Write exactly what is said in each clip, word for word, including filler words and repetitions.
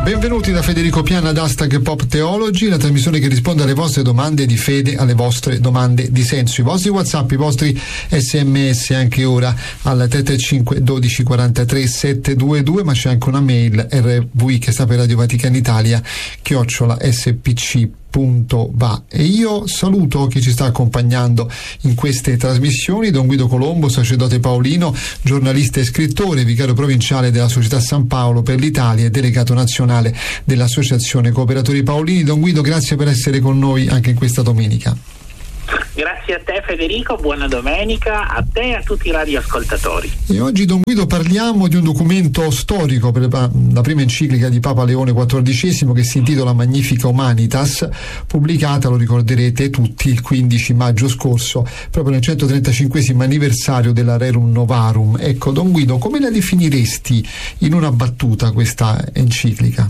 Benvenuti da Federico Piana ad Hashtag Pop Theology, la trasmissione che risponde alle vostre domande di fede, alle vostre domande di senso, i vostri WhatsApp, i vostri sms anche ora al tre tre cinque dodici quarantatré settecentoventidue, ma c'è anche una mail R V I che sta per Radio Vaticana Italia chiocciola S P C punto va. E io saluto chi ci sta accompagnando in queste trasmissioni: Don Guido Colombo, sacerdote paolino, giornalista e scrittore, vicario provinciale della Società San Paolo per l'Italia e delegato nazionale dell'Associazione Cooperatori Paolini. Don Guido, grazie per essere con noi anche in questa domenica. Grazie a te Federico, buona domenica a te e a tutti i radioascoltatori. E oggi, Don Guido, parliamo di un documento storico per la prima enciclica di Papa Leone quattordicesimo che si intitola Magnifica Humanitas, pubblicata, lo ricorderete tutti, il quindici maggio scorso, proprio nel centotrentacinquesimo anniversario della Rerum Novarum. Ecco, Don Guido, come la definiresti in una battuta questa enciclica?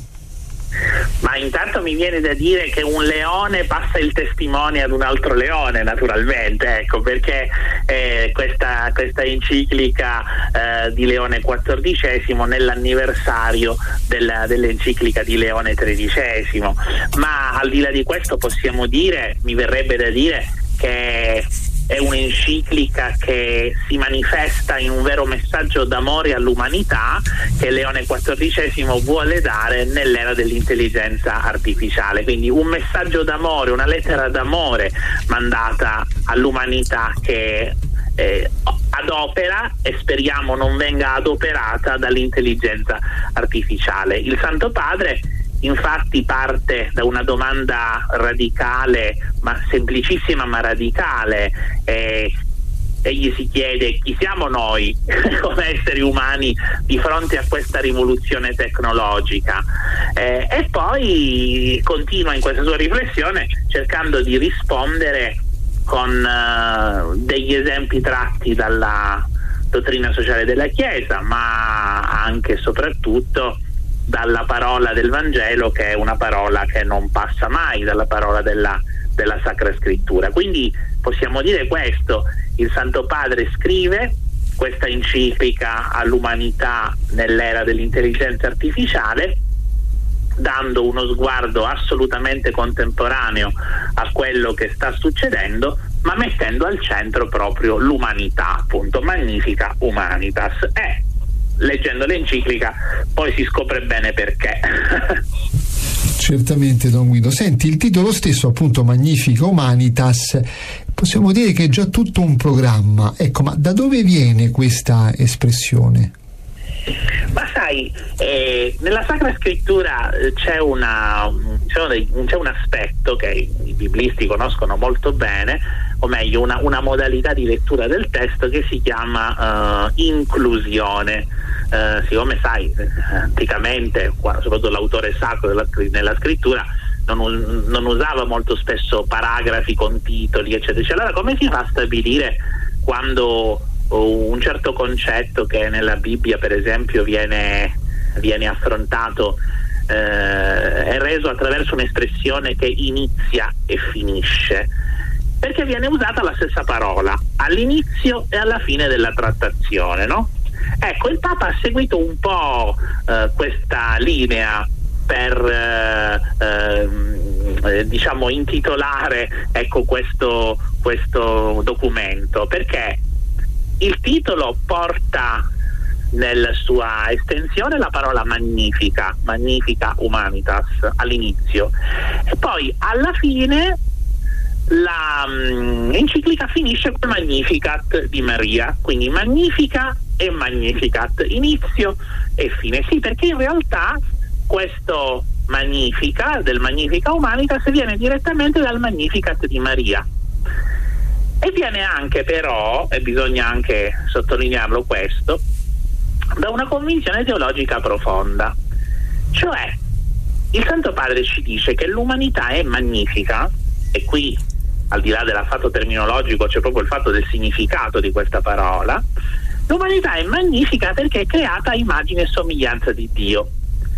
Ma intanto mi viene da dire che un leone passa il testimone ad un altro leone, naturalmente, ecco, perché eh, questa, questa enciclica eh, di Leone quattordicesimo nell'anniversario della, dell'enciclica di Leone tredicesimo. Ma al di là di questo possiamo dire, mi verrebbe da dire che è un'enciclica che si manifesta in un vero messaggio d'amore all'umanità che Leone quattordicesimo vuole dare nell'era dell'intelligenza artificiale. Quindi un messaggio d'amore, una lettera d'amore mandata all'umanità che eh, adopera e speriamo non venga adoperata dall'intelligenza artificiale. Il Santo Padre infatti parte da una domanda radicale, ma semplicissima ma radicale. Eh, egli si chiede: chi siamo noi come esseri umani di fronte a questa rivoluzione tecnologica? Eh, e poi continua in questa sua riflessione cercando di rispondere con uh, degli esempi tratti dalla dottrina sociale della Chiesa, ma anche e soprattutto dalla parola del Vangelo, che è una parola che non passa mai, dalla parola della, della Sacra Scrittura. Quindi possiamo dire questo: il Santo Padre scrive questa enciclica all'umanità nell'era dell'intelligenza artificiale, dando uno sguardo assolutamente contemporaneo a quello che sta succedendo, ma mettendo al centro proprio l'umanità, appunto, Magnifica Humanitas. E leggendo l'enciclica poi si scopre bene perché. Certamente, Don Guido. Senti, il titolo stesso, appunto, Magnifica Humanitas, possiamo dire che è già tutto un programma. Ecco, ma da dove viene questa espressione? Ma sai, eh, nella Sacra Scrittura c'è, una, c'è, dei, c'è un aspetto che i biblisti conoscono molto bene, o meglio una, una modalità di lettura del testo che si chiama uh, inclusione. Uh, siccome sai, anticamente, soprattutto l'autore sacro della, nella scrittura non, non usava molto spesso paragrafi con titoli eccetera eccetera. Allora come si fa a stabilire quando un certo concetto che nella Bibbia per esempio viene, viene affrontato eh, è reso attraverso un'espressione che inizia e finisce? Perché viene usata la stessa parola all'inizio e alla fine della trattazione, no? Ecco, il Papa ha seguito un po' eh, questa linea per eh, eh, diciamo intitolare, ecco, questo, questo documento, perché il titolo porta nella sua estensione la parola magnifica, Magnifica Humanitas all'inizio, e poi alla fine la um, enciclica finisce con Magnificat di Maria, quindi Magnifica e Magnificat, inizio e fine. Sì, perché in realtà questo Magnifica, del Magnifica Humanitas, viene direttamente dal Magnificat di Maria. E viene anche però, e bisogna anche sottolinearlo questo, da una convinzione teologica profonda. Cioè, il Santo Padre ci dice che l'umanità è magnifica, e qui, al di là del fatto terminologico, c'è proprio il fatto del significato di questa parola. L'umanità è magnifica perché è creata a immagine e somiglianza di Dio.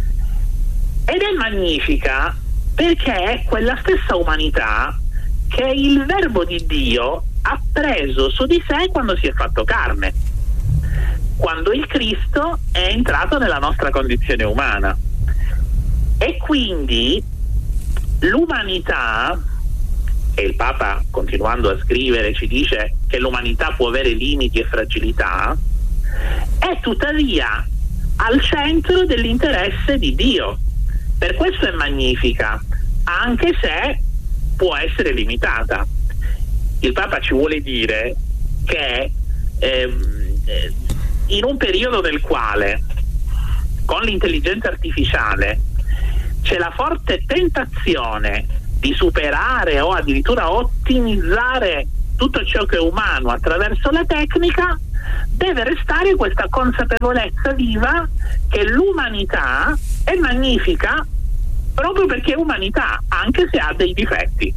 Ed è magnifica perché è quella stessa umanità che il Verbo di Dio ha preso su di sé quando si è fatto carne, quando il Cristo è entrato nella nostra condizione umana. E quindi l'umanità, e il Papa continuando a scrivere ci dice che l'umanità può avere limiti e fragilità, è tuttavia al centro dell'interesse di Dio. Per questo è magnifica, anche se può essere limitata. Il Papa ci vuole dire che ehm, in un periodo nel quale con l'intelligenza artificiale c'è la forte tentazione di superare o addirittura ottimizzare tutto ciò che è umano attraverso la tecnica, deve restare questa consapevolezza viva che l'umanità è magnifica proprio perché è umanità, anche se ha dei difetti.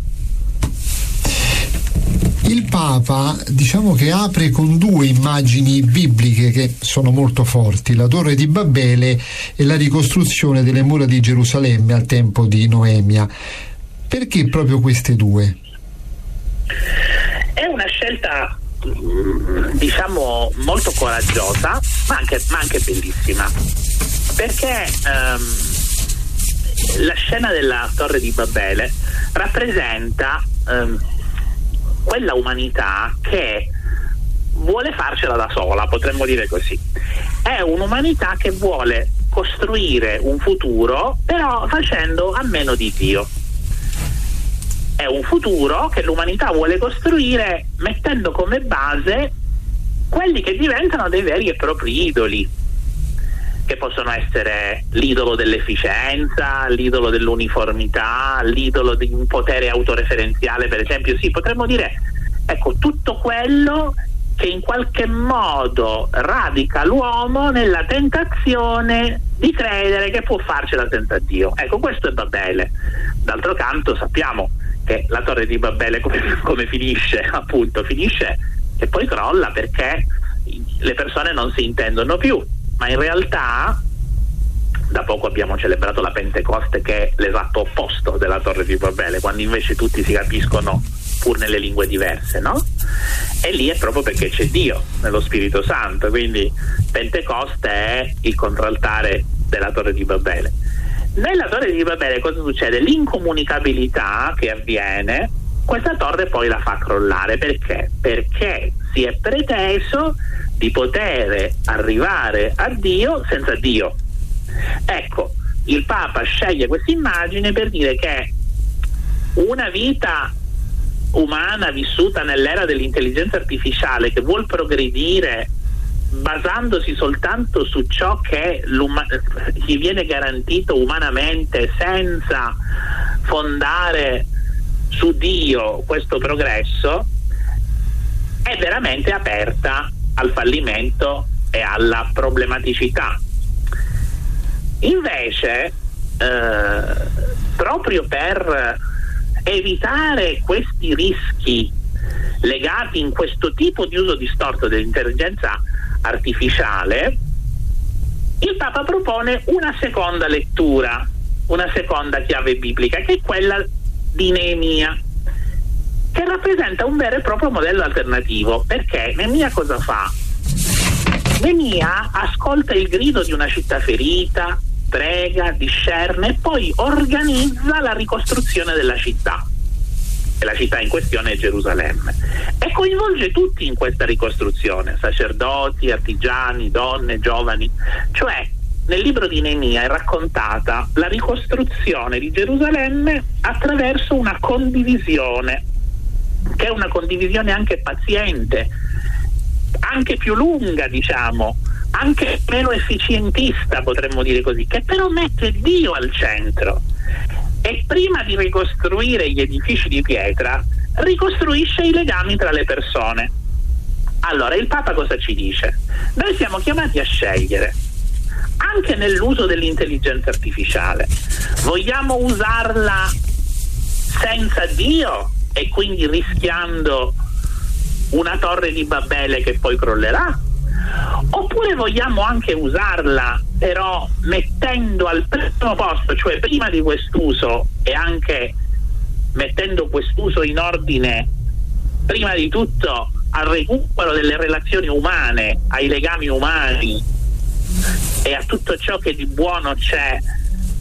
Il Papa, diciamo che apre con due immagini bibliche che sono molto forti: la Torre di Babele e la ricostruzione delle mura di Gerusalemme al tempo di Noemia. Perché proprio queste due? È una scelta, diciamo, molto coraggiosa, ma anche, ma anche bellissima, perché ehm, la scena della Torre di Babele rappresenta ehm, quella umanità che vuole farcela da sola, potremmo dire così. È un'umanità che vuole costruire un futuro, però facendo a meno di Dio. È un futuro che l'umanità vuole costruire mettendo come base quelli che diventano dei veri e propri idoli, che possono essere l'idolo dell'efficienza, l'idolo dell'uniformità, l'idolo di un potere autoreferenziale, per esempio. Sì, potremmo dire, ecco, tutto quello che in qualche modo radica l'uomo nella tentazione di credere che può farcela senza Dio. Ecco, questo è Babele. D'altro canto sappiamo che la Torre di Babele come, come finisce, appunto, finisce e poi crolla perché le persone non si intendono più. Ma in realtà da poco abbiamo celebrato la Pentecoste, che è l'esatto opposto della Torre di Babele, quando invece tutti si capiscono pur nelle lingue diverse, no? E lì è proprio perché c'è Dio nello Spirito Santo, quindi Pentecoste è il contraltare della Torre di Babele. Nella Torre di Babele cosa succede? L'incomunicabilità che avviene, questa torre poi la fa crollare. Perché? Perché si è preteso di poter arrivare a Dio senza Dio. Ecco, il Papa sceglie questa immagine per dire che una vita umana vissuta nell'era dell'intelligenza artificiale, che vuol progredire basandosi soltanto su ciò che gli viene garantito umanamente, senza fondare su Dio questo progresso, è veramente aperta al fallimento e alla problematicità. Invece eh, proprio per evitare questi rischi legati in questo tipo di uso distorto dell'intelligenza artificiale, il Papa propone una seconda lettura, una seconda chiave biblica, che è quella di Neemia, che rappresenta un vero e proprio modello alternativo. Perché Neemia cosa fa? Neemia ascolta il grido di una città ferita, prega, discerne e poi organizza la ricostruzione della città. E la città in questione è Gerusalemme, e coinvolge tutti in questa ricostruzione: sacerdoti, artigiani, donne, giovani. Cioè, nel libro di Neemia è raccontata la ricostruzione di Gerusalemme attraverso una condivisione, che è una condivisione anche paziente, anche più lunga, diciamo, anche meno efficientista, potremmo dire così, che però mette Dio al centro. E prima di ricostruire gli edifici di pietra, ricostruisce i legami tra le persone. Allora, il Papa cosa ci dice? Noi siamo chiamati a scegliere, anche nell'uso dell'intelligenza artificiale. Vogliamo usarla senza Dio e quindi rischiando una torre di Babele che poi crollerà? Oppure vogliamo anche usarla però mettendo al primo posto, cioè prima di quest'uso, e anche mettendo quest'uso in ordine prima di tutto al recupero delle relazioni umane, ai legami umani e a tutto ciò che di buono c'è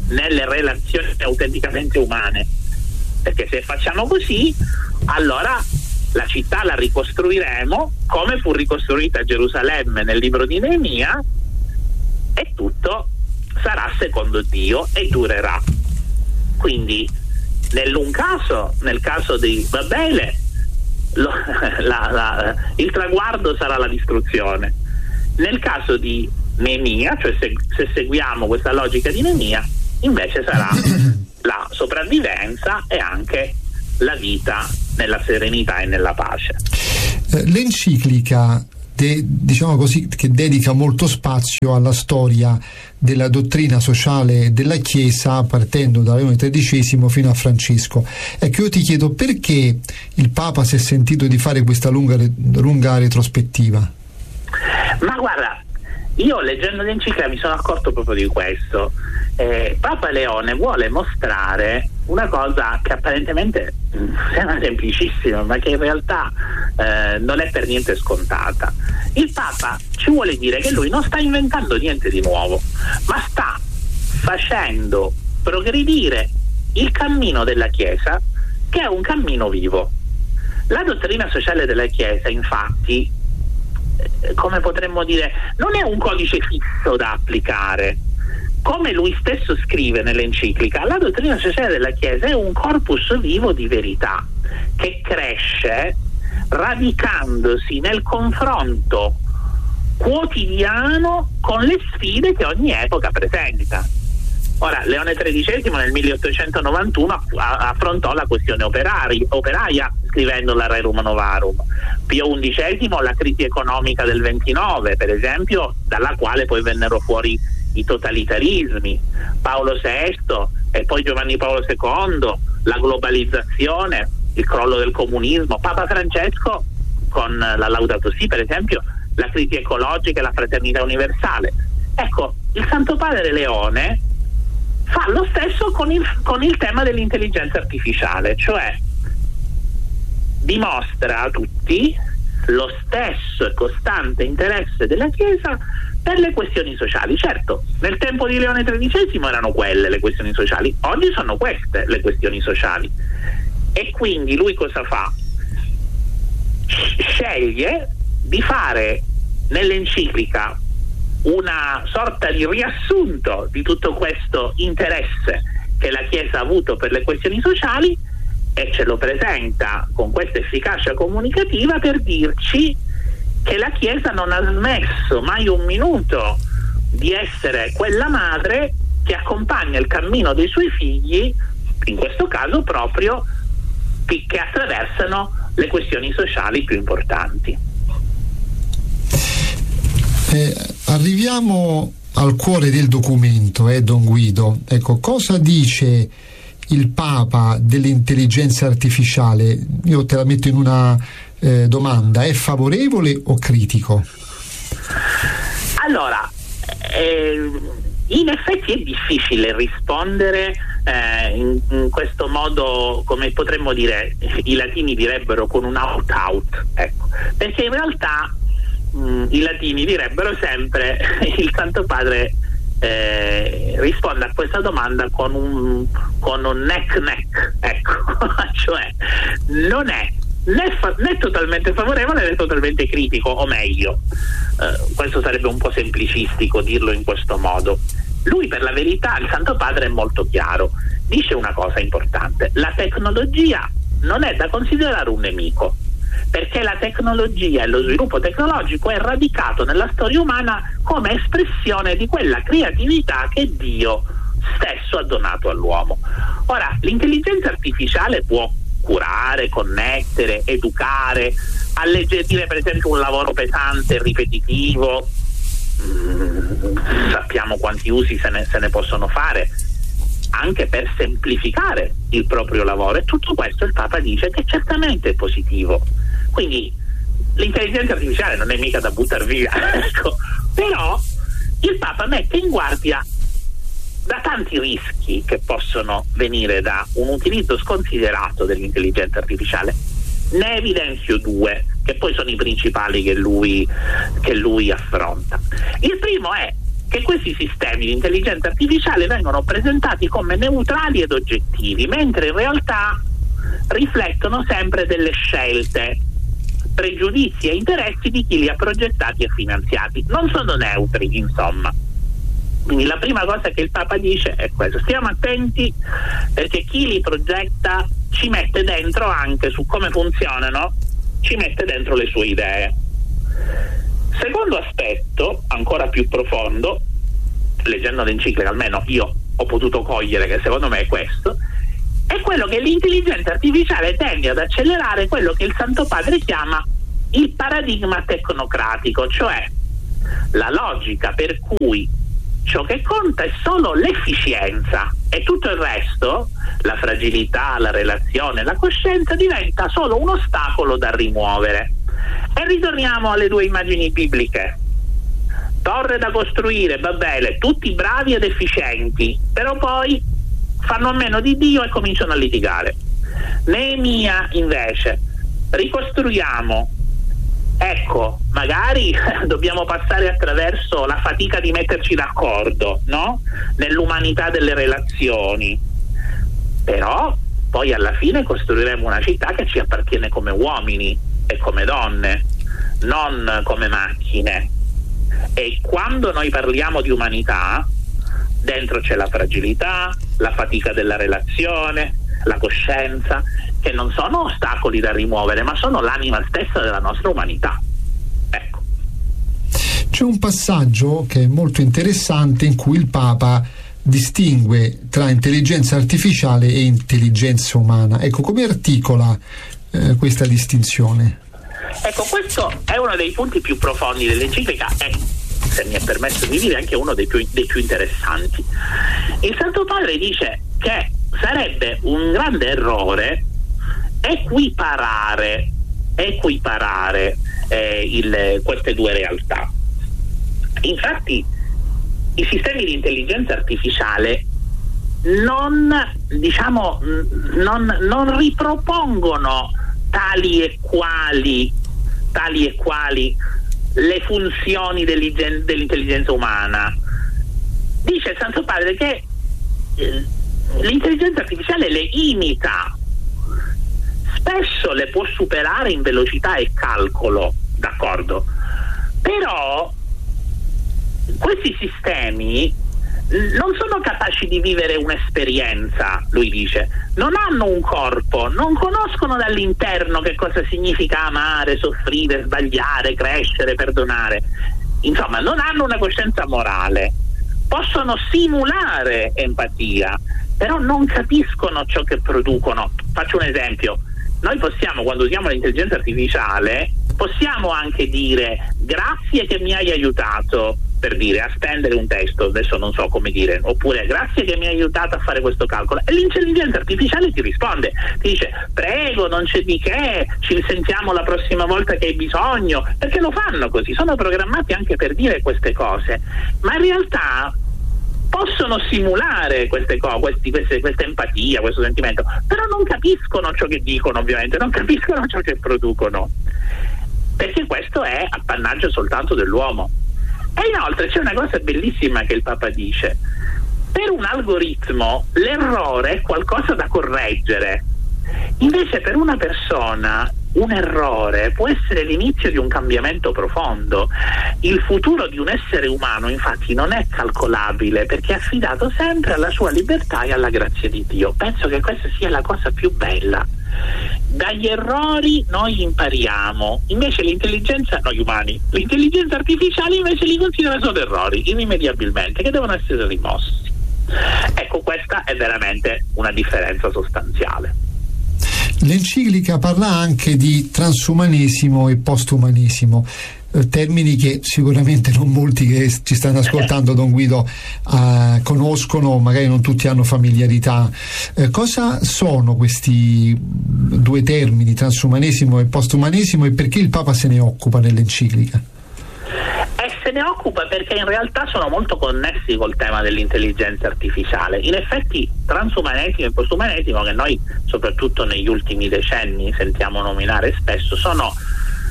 nelle relazioni autenticamente umane, perché se facciamo così, allora la città la ricostruiremo come fu ricostruita Gerusalemme nel libro di Neemia, e tutto sarà secondo Dio e durerà. Quindi nell'un caso, nel caso di Babele, lo, la, la, il traguardo sarà la distruzione. Nel caso di Neemia, cioè se, se seguiamo questa logica di Neemia, invece sarà la sopravvivenza e anche la vita nella serenità e nella pace. L'enciclica, de, diciamo così, che dedica molto spazio alla storia della dottrina sociale della Chiesa, partendo da Leone tredicesimo fino a Francesco. Ecco, io ti chiedo perché il Papa si è sentito di fare questa lunga, lunga retrospettiva? Ma guarda, io leggendo l'enciclica mi sono accorto proprio di questo. Eh, Papa Leone vuole mostrare una cosa che apparentemente sembra semplicissima, ma che in realtà eh, non è per niente scontata. Il Papa ci vuole dire che lui non sta inventando niente di nuovo, ma sta facendo progredire il cammino della Chiesa, che è un cammino vivo. La dottrina sociale della Chiesa, infatti, eh, come potremmo dire, non è un codice fisso da applicare. Come lui stesso scrive nell'enciclica, la dottrina sociale della Chiesa è un corpus vivo di verità che cresce radicandosi nel confronto quotidiano con le sfide che ogni epoca presenta. Ora, Leone tredicesimo nel milleottocentonovantuno affrontò la questione operari, operaia scrivendo la Rerum Novarum. Pio undicesimo la crisi economica del ventinove, per esempio, dalla quale poi vennero fuori i totalitarismi. Paolo sesto e poi Giovanni Paolo secondo, la globalizzazione, il crollo del comunismo. Papa Francesco con la Laudato Si, per esempio, la crisi ecologica e la fraternità universale. Ecco, il Santo Padre Leone fa lo stesso con il, con il tema dell'intelligenza artificiale, cioè dimostra a tutti lo stesso e costante interesse della Chiesa per le questioni sociali. Certo, nel tempo di Leone tredicesimo erano quelle le questioni sociali, oggi sono queste le questioni sociali. E quindi lui cosa fa? Sceglie di fare nell'enciclica una sorta di riassunto di tutto questo interesse che la Chiesa ha avuto per le questioni sociali, e ce lo presenta con questa efficacia comunicativa per dirci che la Chiesa non ha smesso mai un minuto di essere quella madre che accompagna il cammino dei suoi figli, in questo caso proprio che attraversano le questioni sociali più importanti. Eh, arriviamo al cuore del documento, eh, Don Guido. Ecco, cosa dice il Papa dell'intelligenza artificiale? Io te la metto in una eh, domanda: è favorevole o critico? Allora, eh, in effetti è difficile rispondere eh, in, in questo modo, come potremmo dire, i latini direbbero con un out-out, ecco, perché in realtà mh, i latini direbbero sempre il Santo Padre Eh, risponde a questa domanda con un con un neck neck, ecco, cioè non è né, fa- né totalmente favorevole né totalmente critico, o meglio, eh, questo sarebbe un po' semplicistico dirlo in questo modo. Lui, per la verità, il Santo Padre è molto chiaro, dice una cosa importante: la tecnologia non è da considerare un nemico, perché la tecnologia e lo sviluppo tecnologico è radicato nella storia umana come espressione di quella creatività che Dio stesso ha donato all'uomo. Ora, l'intelligenza artificiale può curare, connettere, educare, alleggerire per esempio un lavoro pesante e ripetitivo. Mm, sappiamo quanti usi se ne, se ne possono fare, anche per semplificare il proprio lavoro, e tutto questo il Papa dice che certamente è positivo. Quindi l'intelligenza artificiale non è mica da buttare via, ecco. Però il Papa mette in guardia da tanti rischi che possono venire da un utilizzo sconsiderato dell'intelligenza artificiale. Ne evidenzio due, che poi sono i principali che lui, che lui affronta. Il primo è che questi sistemi di intelligenza artificiale vengono presentati come neutrali ed oggettivi, mentre in realtà riflettono sempre delle scelte, pregiudizi e interessi di chi li ha progettati e finanziati. Non sono neutri, insomma. Quindi la prima cosa che il Papa dice è questo: stiamo attenti, perché chi li progetta ci mette dentro anche, su come funzionano, ci mette dentro le sue idee. Secondo aspetto, ancora più profondo, leggendo l'enciclica almeno io ho potuto cogliere che secondo me è questo, è quello che l'intelligenza artificiale tende ad accelerare quello che il Santo Padre chiama il paradigma tecnocratico, cioè la logica per cui ciò che conta è solo l'efficienza e tutto il resto, la fragilità, la relazione, la coscienza, diventa solo un ostacolo da rimuovere. E ritorniamo alle due immagini bibliche. Torre da costruire, Babele, tutti bravi ed efficienti, però poi fanno a meno di Dio e cominciano a litigare. Neemia invece: ricostruiamo. Ecco, magari dobbiamo passare attraverso la fatica di metterci d'accordo, no? Nell'umanità delle relazioni. Però poi alla fine costruiremo una città che ci appartiene come uomini e come donne, non come macchine. E quando noi parliamo di umanità, dentro c'è la fragilità, la fatica della relazione, la coscienza, che non sono ostacoli da rimuovere, ma sono l'anima stessa della nostra umanità. Ecco. C'è un passaggio che è molto interessante in cui il Papa distingue tra intelligenza artificiale e intelligenza umana. Ecco, come articola eh, questa distinzione? Ecco, questo è uno dei punti più profondi dell'enciclica e, se mi è permesso di dire, anche uno dei più, dei più interessanti. Il Santo Padre dice che sarebbe un grande errore equiparare equiparare eh, il, queste due realtà. Infatti i sistemi di intelligenza artificiale non, diciamo, non, non ripropongono tali e quali tali e quali le funzioni dell'intelligenza umana. Dice il Santo Padre che eh, l'intelligenza artificiale le imita, spesso le può superare in velocità e calcolo, d'accordo, però questi sistemi non sono capaci di vivere un'esperienza, lui dice, non hanno un corpo, non conoscono dall'interno che cosa significa amare, soffrire, sbagliare, crescere, perdonare, insomma non hanno una coscienza morale, possono simulare empatia, però non capiscono ciò che producono. Faccio un esempio: noi possiamo, quando usiamo l'intelligenza artificiale, possiamo anche dire grazie che mi hai aiutato, per dire, a stendere un testo, adesso non so come dire, oppure grazie che mi hai aiutato a fare questo calcolo, e l'intelligenza artificiale ti risponde, ti dice prego, non c'è di che, ci risentiamo la prossima volta che hai bisogno, perché lo fanno così, sono programmati anche per dire queste cose, ma in realtà possono simulare queste cose, questi, queste, questa empatia, questo sentimento, però non capiscono ciò che dicono, ovviamente, non capiscono ciò che producono, perché questo è appannaggio soltanto dell'uomo. E inoltre c'è una cosa bellissima che il Papa dice: per un algoritmo l'errore è qualcosa da correggere, invece per una persona un errore può essere l'inizio di un cambiamento profondo. Il futuro di un essere umano infatti non è calcolabile, perché è affidato sempre alla sua libertà e alla grazia di Dio. Penso che questa sia la cosa più bella. Dagli errori noi impariamo, invece l'intelligenza, noi umani, l'intelligenza artificiale invece li considera solo errori, irrimediabilmente, che devono essere rimossi. Ecco, questa è veramente una differenza sostanziale. L'enciclica parla anche di transumanesimo e postumanesimo, eh, termini che sicuramente non molti che ci stanno ascoltando, Don Guido, eh, conoscono, magari non tutti hanno familiarità. Eh, cosa sono questi due termini, transumanesimo e postumanesimo, e perché il Papa se ne occupa nell'enciclica? Se ne occupa perché in realtà sono molto connessi col tema dell'intelligenza artificiale. In effetti transumanesimo e postumanesimo, che noi soprattutto negli ultimi decenni sentiamo nominare spesso, sono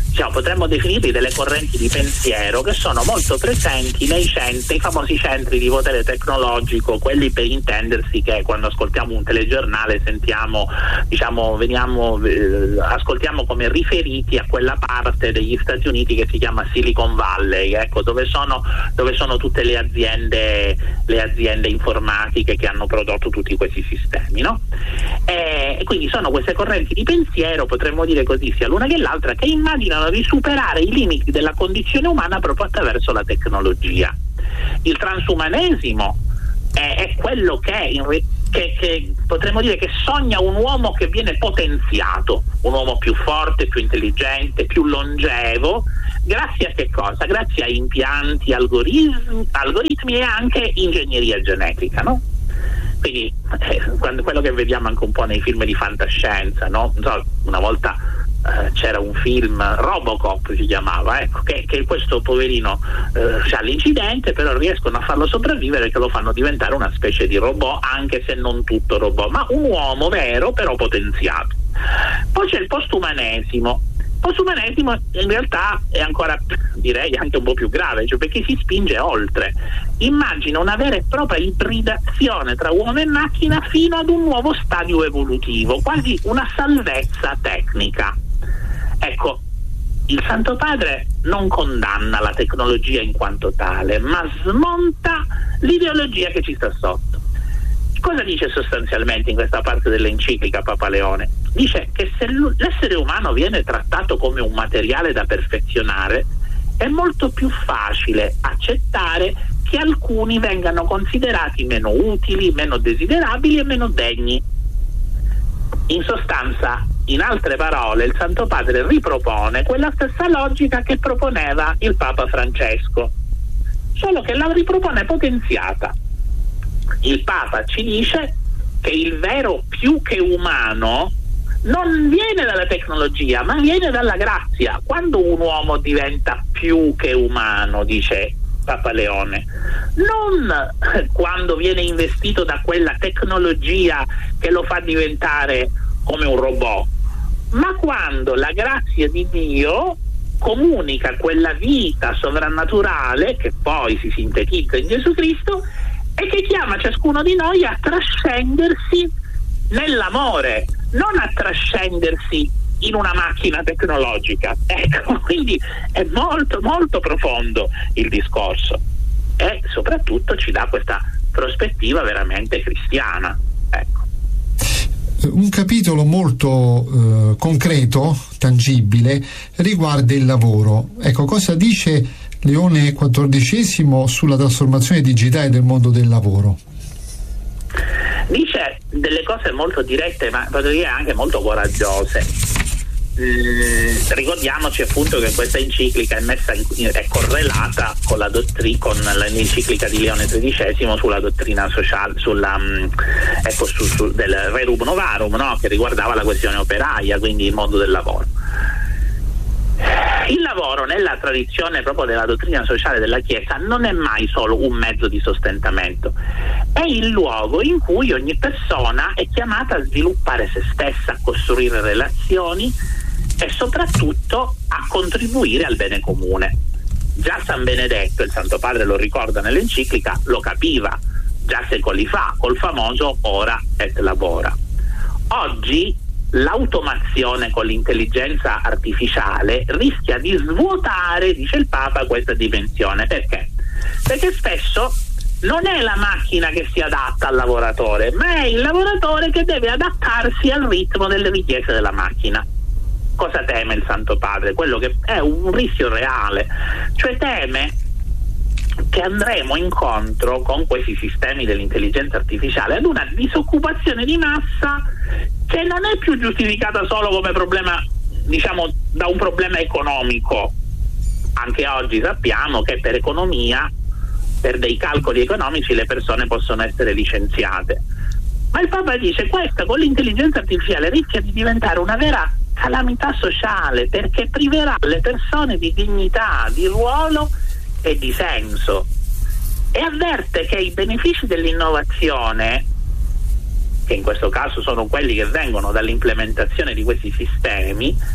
diciamo, potremmo definirli delle correnti di pensiero che sono molto presenti nei centri, i famosi centri di potere tecnologico, quelli per intendersi che quando ascoltiamo un telegiornale sentiamo, diciamo, veniamo, eh, ascoltiamo come riferiti a quella parte degli Stati Uniti che si chiama Silicon Valley, ecco, dove sono, dove sono tutte le aziende, le aziende informatiche che hanno prodotto tutti questi sistemi, no? E, e quindi sono queste correnti di pensiero, potremmo dire così, sia l'una che l'altra, che immaginano di superare i limiti della condizione umana proprio attraverso la tecnologia. Il transumanesimo è, è quello che, in re, che, che potremmo dire che sogna un uomo che viene potenziato, un uomo più forte, più intelligente, più longevo, grazie a che cosa? Grazie a impianti, algoritmi, algoritmi e anche ingegneria genetica, no? Quindi eh, quando, quello che vediamo anche un po' nei film di fantascienza, no? Non so, una volta eh, c'era un film, Robocop si chiamava, ecco, che, che questo poverino eh, ha l'incidente, però riescono a farlo sopravvivere perché lo fanno diventare una specie di robot, anche se non tutto robot, ma un uomo vero però potenziato. Poi c'è il postumanesimo. Il postumanesimo in realtà è ancora, direi, anche un po' più grave, cioè perché si spinge oltre. Immagina una vera e propria ibridazione tra uomo e macchina fino ad un nuovo stadio evolutivo, quasi una salvezza tecnica. Ecco, il Santo Padre non condanna la tecnologia in quanto tale, ma smonta l'ideologia che ci sta sotto. Cosa dice sostanzialmente in questa parte dell'enciclica Papa Leone? Dice che se l'essere umano viene trattato come un materiale da perfezionare, è molto più facile accettare che alcuni vengano considerati meno utili, meno desiderabili e meno degni. In sostanza, in altre parole, il Santo Padre ripropone quella stessa logica che proponeva il Papa Francesco, solo che la ripropone potenziata. Il Papa ci dice che il vero più che umano non viene dalla tecnologia, ma viene dalla grazia. Quando un uomo diventa più che umano, dice Papa Leone, non quando viene investito da quella tecnologia che lo fa diventare come un robot, ma quando la grazia di Dio comunica quella vita sovrannaturale che poi si sintetizza in Gesù Cristo e che chiama ciascuno di noi a trascendersi nell'amore, non a trascendersi in una macchina tecnologica. Ecco, quindi è molto molto profondo il discorso e soprattutto ci dà questa prospettiva veramente cristiana. Ecco. Un capitolo molto eh, concreto, tangibile, riguarda il lavoro. Ecco, cosa dice Leone quattordicesimo sulla trasformazione digitale del mondo del lavoro? Dice delle cose molto dirette, ma potrei dire anche molto coraggiose. Mm, ricordiamoci appunto che questa enciclica è messa in, è correlata con la dottri, con l'enciclica di Leone tredicesimo sulla dottrina sociale, sulla ecco su, su, del Rerum Novarum, no? Che riguardava la questione operaia, quindi il mondo del lavoro. Il lavoro nella tradizione proprio della dottrina sociale della Chiesa non è mai solo un mezzo di sostentamento, è il luogo in cui ogni persona è chiamata a sviluppare se stessa, a costruire relazioni e soprattutto a contribuire al bene comune. Già San Benedetto, il Santo Padre lo ricorda nell'enciclica, lo capiva già secoli fa col famoso ora et labora. Oggi l'automazione con l'intelligenza artificiale rischia di svuotare, dice il Papa, questa dimensione. Perché? Perché spesso non è la macchina che si adatta al lavoratore, ma è il lavoratore che deve adattarsi al ritmo delle richieste della macchina. Cosa teme il Santo Padre? Quello che è un rischio reale, cioè teme che andremo incontro con questi sistemi dell'intelligenza artificiale ad una disoccupazione di massa che non è più giustificata solo come problema, diciamo, da un problema economico. Anche oggi sappiamo che per economia, per dei calcoli economici, le persone possono essere licenziate. Ma il Papa dice questa con l'intelligenza artificiale rischia di diventare una vera calamità sociale, perché priverà le persone di dignità, di ruolo e di senso. E avverte che i benefici dell'innovazione, che in questo caso sono quelli che vengono dall'implementazione di questi sistemi,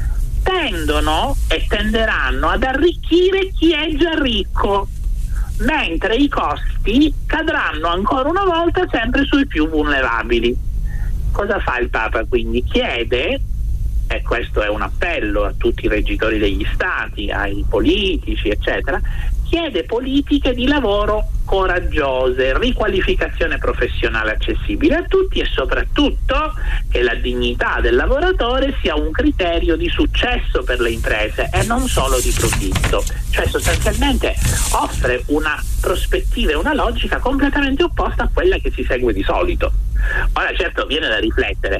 tendono e tenderanno ad arricchire chi è già ricco, mentre i costi cadranno ancora una volta sempre sui più vulnerabili. Cosa fa il Papa quindi? Chiede, e questo è un appello a tutti i reggitori degli stati, ai politici eccetera, chiede politiche di lavoro coraggiose, riqualificazione professionale accessibile a tutti e soprattutto che la dignità del lavoratore sia un criterio di successo per le imprese e non solo di profitto. Cioè sostanzialmente offre una prospettiva e una logica completamente opposta a quella che si segue di solito. Ora certo viene da riflettere,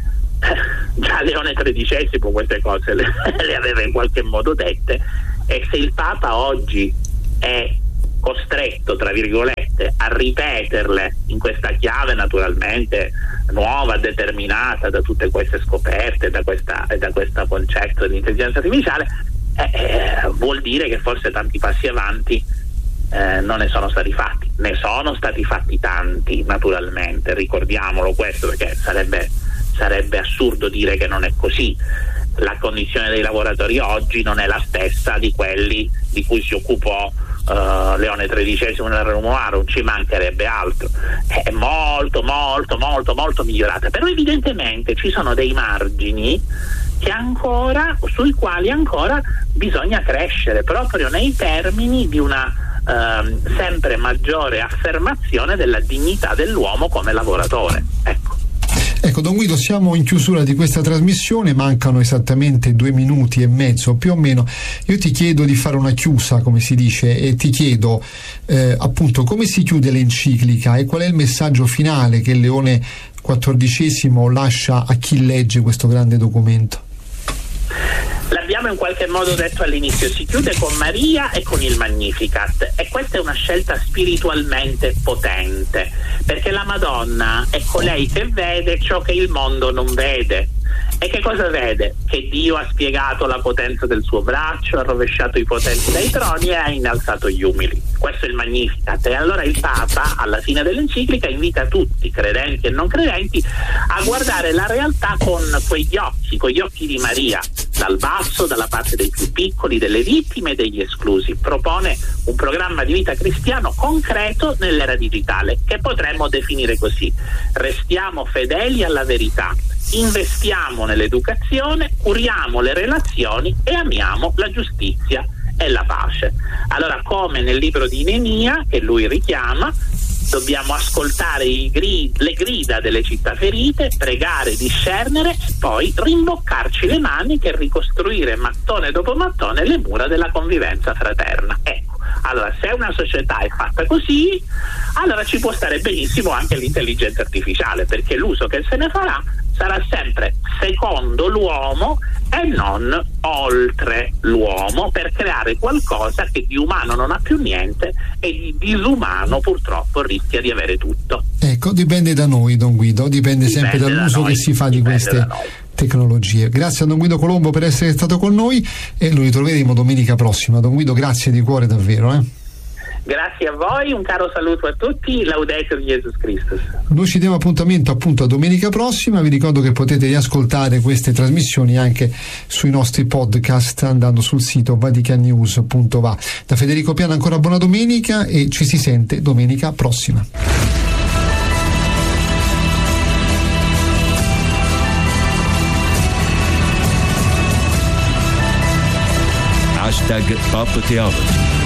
già Leone tredicesimo queste cose le, le aveva in qualche modo dette, e se il Papa oggi è costretto, tra virgolette, a ripeterle in questa chiave naturalmente nuova, determinata da tutte queste scoperte, da questa da questo concetto di intelligenza artificiale, eh, eh, vuol dire che forse tanti passi avanti eh, non ne sono stati fatti. Ne sono stati fatti tanti, naturalmente, ricordiamolo questo, perché sarebbe sarebbe assurdo dire che non è così. La condizione dei lavoratori oggi non è la stessa di quelli di cui si occupò uh, Leone tredicesimo nel Rerum, ci mancherebbe altro. È molto molto molto molto migliorata, però evidentemente ci sono dei margini che ancora, sui quali ancora bisogna crescere, proprio nei termini di una uh, sempre maggiore affermazione della dignità dell'uomo come lavoratore. Ecco. Ecco, Don Guido, siamo in chiusura di questa trasmissione, mancano esattamente due minuti e mezzo più o meno. Io ti chiedo di fare una chiusa, come si dice, e ti chiedo eh, appunto come si chiude l'enciclica e qual è il messaggio finale che Leone quattordicesimo lascia a chi legge questo grande documento. L'abbiamo in qualche modo detto all'inizio, si chiude con Maria e con il Magnificat, e questa è una scelta spiritualmente potente, perché la Madonna è colei che vede ciò che il mondo non vede. E che cosa vede? Che Dio ha spiegato la potenza del suo braccio, ha rovesciato i potenti dai troni e ha innalzato gli umili. Questo è il Magnificat. E allora il Papa, alla fine dell'enciclica, invita tutti, credenti e non credenti, a guardare la realtà con quegli occhi, con gli occhi di Maria, dal basso, dalla parte dei più piccoli, delle vittime e degli esclusi. Propone un programma di vita cristiano concreto nell'era digitale, che potremmo definire così: restiamo fedeli alla verità, investiamo nell'educazione, curiamo le relazioni e amiamo la giustizia e la pace. Allora, come nel libro di Neemia, che lui richiama, dobbiamo ascoltare i grid, le grida delle città ferite, pregare, discernere, poi rimboccarci le maniche e ricostruire mattone dopo mattone le mura della convivenza fraterna. Ecco, allora se una società è fatta così, allora ci può stare benissimo anche l'intelligenza artificiale, perché l'uso che se ne farà sarà sempre secondo l'uomo e non oltre l'uomo, per creare qualcosa che di umano non ha più niente e di disumano purtroppo rischia di avere tutto. Ecco, dipende da noi, Don Guido, dipende, dipende sempre dall'uso da che si fa di queste tecnologie. Grazie a Don Guido Colombo per essere stato con noi e lo ritroveremo domenica prossima. Don Guido, grazie di cuore davvero. Eh? Grazie a voi, un caro saluto a tutti, Laudetur Jesus Christus. Noi ci diamo appuntamento appunto a domenica prossima, vi ricordo che potete riascoltare queste trasmissioni anche sui nostri podcast andando sul sito vaticannews punto va. Da Federico Piana ancora buona domenica e ci si sente domenica prossima. Hashtag Pop Theology.